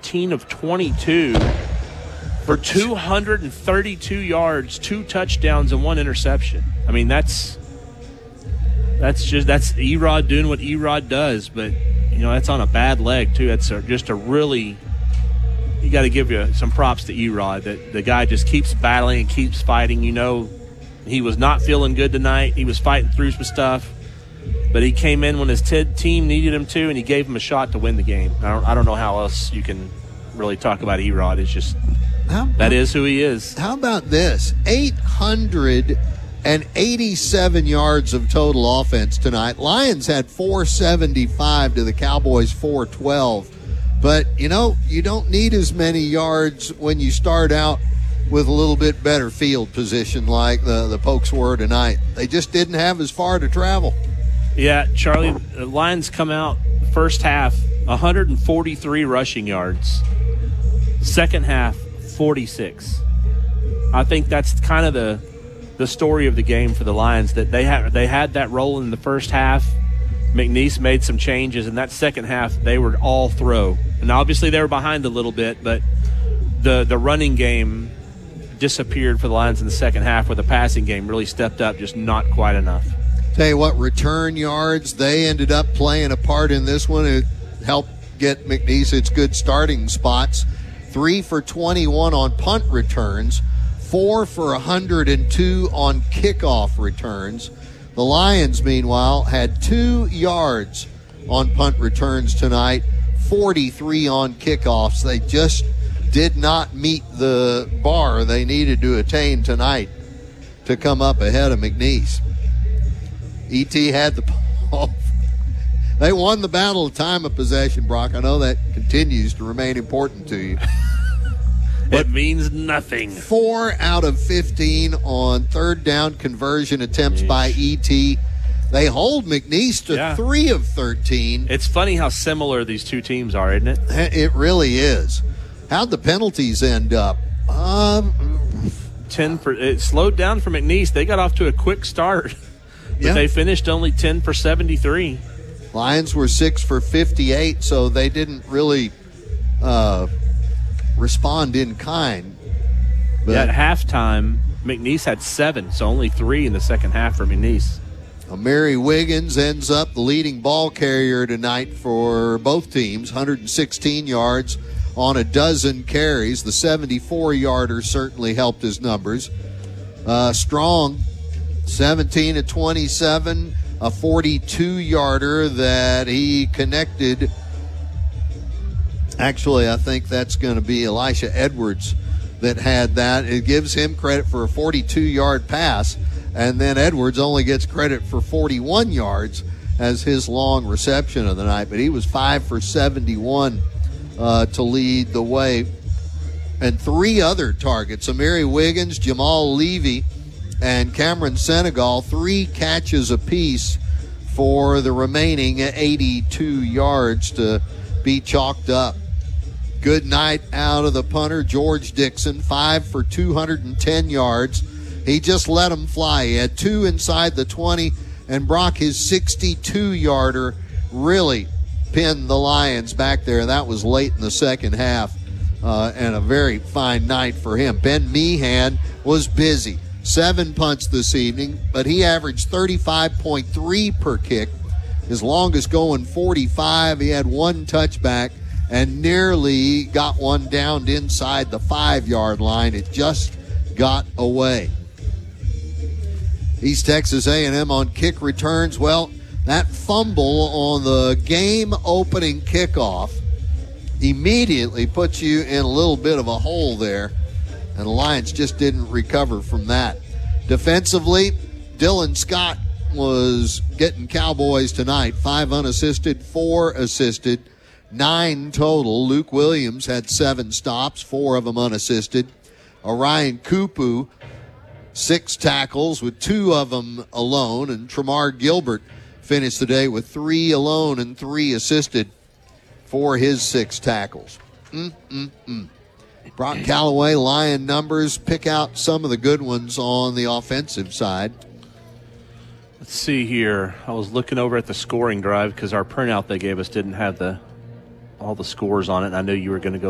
13 of 22 for 232 yards, 2 touchdowns, and 1 interception. I mean, that's Erod doing what Erod does, but that's on a bad leg too. That's just a really, you got to give you some props to Erod. That the guy just keeps battling and keeps fighting. He was not feeling good tonight. He was fighting through some stuff, but he came in when his team needed him to, and he gave him a shot to win the game. I don't know how else you can really talk about Erod. It's just that is who he is. How about this? 887 yards of total offense tonight. Lions had 475 to the Cowboys 412. But, you don't need as many yards when you start out with a little bit better field position like the Pokes were tonight. They just didn't have as far to travel. Yeah, Charlie, the Lions come out first half, 143 rushing yards. Second half, 46. I think that's kind of the story of the game for the Lions, that they had that role in the first half. McNeese made some changes. In that second half, they were all throw. And obviously they were behind a little bit, but the running game disappeared for the Lions in the second half, where the passing game really stepped up, just not quite enough. Tell you what, return yards, they ended up playing a part in this one. It helped get McNeese its good starting spots. 3 for 21 on punt returns, 4 for 102 on kickoff returns. The Lions, meanwhile, had 2 yards on punt returns tonight, 43 on kickoffs. They just did not meet the bar they needed to attain tonight to come up ahead of McNeese. E.T. had the ball. They won the battle of time of possession, Brock. I know that continues to remain important to you. It means nothing. 4 out of 15 on third down conversion attempts by E.T. They hold McNeese to 3 of 13. It's funny how similar these two teams are, isn't it? It really is. How'd the penalties end up? 10 for it slowed down for McNeese. They got off to a quick start, but they finished only 10 for 73. Lions were 6 for 58, so they didn't really respond in kind. But at halftime, McNeese had 7, so only 3 in the second half for McNeese. Mary Wiggins ends up the leading ball carrier tonight for both teams, 116 yards on a dozen carries. The 74-yarder certainly helped his numbers. Strong, 17 of 27, a 42-yarder that he connected. Actually, I think that's going to be Elisha Edwards that had that. It gives him credit for a 42-yard pass, and then Edwards only gets credit for 41 yards as his long reception of the night. But he was 5 for 71 to lead the way. And 3 other targets, Amiri Wiggins, Jamal Levy, and Cameron Senegal, 3 catches apiece for the remaining 82 yards to be chalked up. Good night out of the punter, George Dixon, 5 for 210 yards. He just let them fly. He had 2 inside the 20, and Brock, his 62-yarder, really pinned the Lions back there. That was late in the second half, and a very fine night for him. Ben Meehan was busy. 7 punts this evening, but he averaged 35.3 per kick. His longest going 45. He had 1 touchback and nearly got one downed inside the 5-yard line. It just got away. East Texas A&M on kick returns. Well, that fumble on the game-opening kickoff immediately puts you in a little bit of a hole there, and the Lions just didn't recover from that. Defensively, Dylan Scott was getting Cowboys tonight. 5 unassisted, 4 assisted, 9 total. Luke Williams had 7 stops, 4 of them unassisted. Orion Kupu, 6 tackles with 2 of them alone. And Tramar Gilbert finished the day with 3 alone and 3 assisted for his 6 tackles. Brock Callaway, Lion numbers. Pick out some of the good ones on the offensive side. Let's see here. I was looking over at the scoring drive because our printout they gave us didn't have all the scores on it, and I knew you were going to go